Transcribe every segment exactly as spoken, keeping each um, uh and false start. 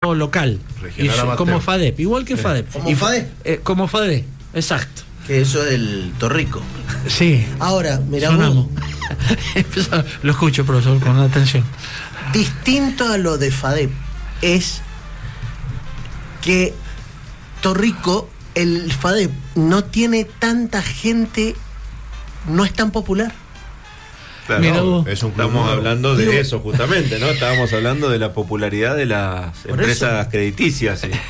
local. Y, como FADEP, igual que FADEP. ¿Como y, FADEP? Eh, como FADEP, exacto. Que eso es el Torrico. Sí. Ahora, mirá Sonamos. Lo escucho, profesor, con atención. Distinto a lo de FADEP es que Torrico, el FADEP, no tiene tanta gente, no es tan popular. Claro, Mira vos. es un Estamos nuevo. hablando de Digo, eso justamente, ¿no? Estábamos hablando de la popularidad de las empresas eso. crediticias. ¿Sí?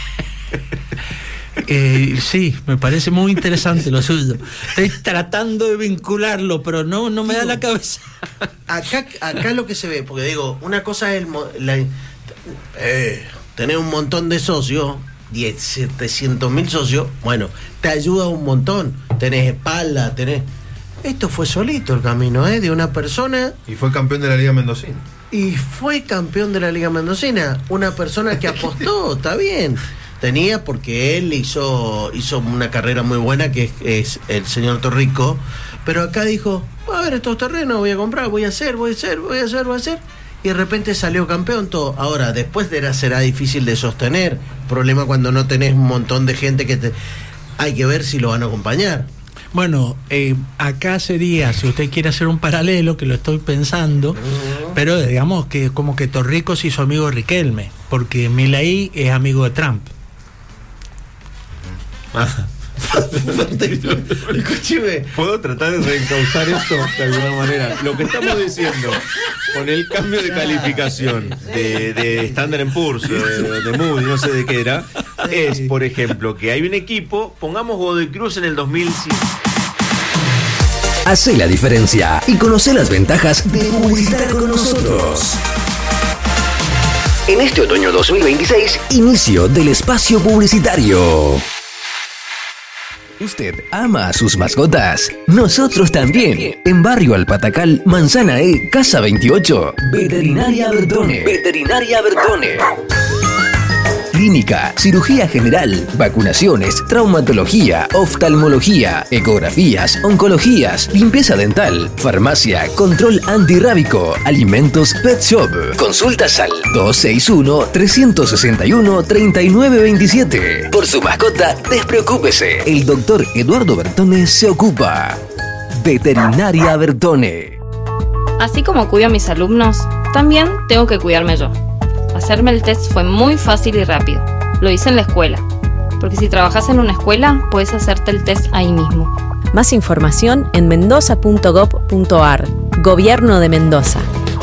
Eh, sí, me parece muy interesante lo suyo. Estoy tratando de vincularlo, pero no, no me da la cabeza. Acá, acá lo que se ve, porque digo, una cosa es el, la, eh, tener un montón de socios, setecientos mil socios, bueno, te ayuda un montón. Tenés espalda, tenés. Esto fue solito el camino, ¿eh? De una persona. Y fue campeón de la Liga Mendocina. Y fue campeón de la Liga Mendocina. Una persona que apostó, está bien. Tenía porque él hizo hizo una carrera muy buena, que es, es el señor Torrico, pero acá dijo, a ver, estos terrenos voy a comprar, voy a hacer, voy a hacer, voy a hacer, voy a hacer, y de repente salió campeón todo. Ahora, después de, será difícil de sostener, problema cuando no tenés un montón de gente que te... Hay que ver si lo van a acompañar. Bueno, eh, acá sería, si usted quiere hacer un paralelo, que lo estoy pensando, uh-huh. pero digamos que como que Torrico se hizo amigo de Riquelme, porque Milei es amigo de Trump. Ah. Escúcheme. Puedo tratar de reencauzar esto de alguna manera. Lo que estamos diciendo con el cambio de calificación de, de Standard and Poor's, de, de Moody, no sé de qué era, es, por ejemplo, que hay un equipo, pongamos Godoy Cruz en el dos mil cinco. Hacé la diferencia y conoce las ventajas de publicitar con nosotros. En este otoño dos mil veintiséis, inicio del espacio publicitario. ¿Usted ama a sus mascotas? Nosotros también. En Barrio Alpatacal, Manzana E, Casa veintiocho. Veterinaria Bertone. Veterinaria Bertone. Clínica, cirugía general, vacunaciones, traumatología, oftalmología, ecografías, oncologías, limpieza dental, farmacia, control antirrábico, alimentos, pet shop. Consultas al dos seis uno, tres seis uno, tres nueve dos siete. Por su mascota, despreocúpese. El doctor Eduardo Bertone se ocupa. Veterinaria Bertone. Así como cuido a mis alumnos, también tengo que cuidarme yo. Hacerme el test fue muy fácil y rápido. Lo hice en la escuela. Porque si trabajas en una escuela, puedes hacerte el test ahí mismo. Más información en mendoza punto gob punto ar. Gobierno de Mendoza.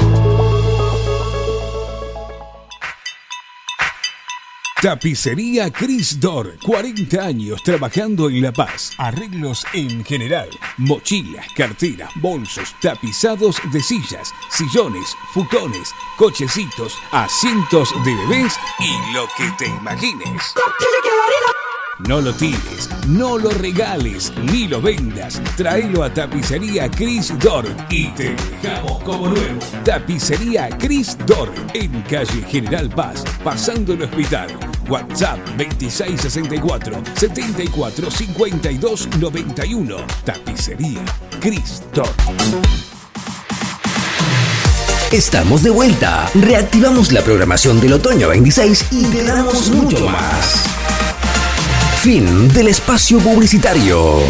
Tapicería Cris Dor, cuarenta años trabajando en La Paz. Arreglos en general, mochilas, carteras, bolsos, tapizados de sillas, sillones, futones, cochecitos, asientos de bebés y lo que te imagines. No lo tires, no lo regales, ni lo vendas. Tráelo a Tapicería Cris Dor y te dejamos como nuevo. Tapicería Cris Dor, en calle General Paz, pasando el hospital. WhatsApp veintiséis sesenta y cuatro, setenta y cuatro, cincuenta y dos noventa y uno. Tapicería Cris Dor. Estamos de vuelta. Reactivamos la programación del otoño veintiséis y te damos mucho más. Fin del espacio publicitario.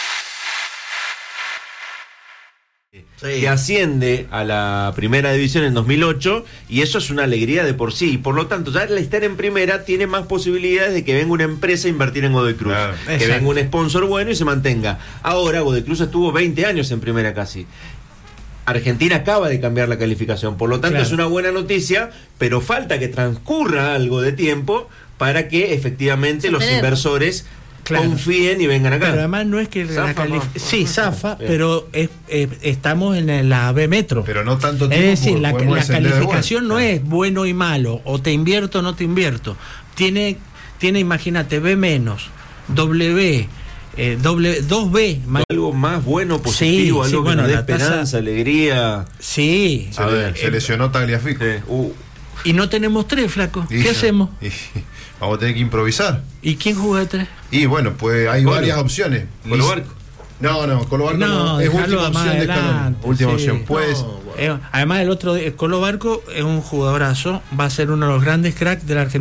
Sí. Que asciende a la primera división en dos mil ocho, y eso es una alegría de por sí, y por lo tanto ya al estar en primera tiene más posibilidades de que venga una empresa a invertir en Godoy Cruz, claro, que exacto. venga un sponsor bueno y se mantenga. Ahora Godoy Cruz estuvo veinte años en primera casi. Argentina acaba de cambiar la calificación, por lo tanto claro. es una buena noticia, pero falta que transcurra algo de tiempo para que efectivamente los inversores claro. confíen y vengan acá. Pero además no es que Zafa, la calif- no. sí, Zafa, Bien. pero es, es, estamos en la B Metro. Pero no tanto tiempo. Es decir, la, la calificación no es bueno y malo, o te invierto o no te invierto. Tiene, tiene imagínate, B menos, W, eh, doble, dos B. Algo más bueno, positivo, sí, algo sí, bueno, que nos dé esperanza, tasa... alegría. Sí. Se, a le, ver, se lesionó Tagliafico. Sí. Uh. Y no tenemos tres, flaco. ¿Qué hacemos? Y, vamos a tener que improvisar. ¿Y quién juega de tres? Y bueno, pues hay Colo. varias opciones. Colobarco. No, no, Colobarco no, no. Es última opción de Scaloni. Última sí, opción. Pues. No, bueno. Además, el otro, Colobarco es un jugadorazo. Va a ser uno de los grandes cracks de la Argentina.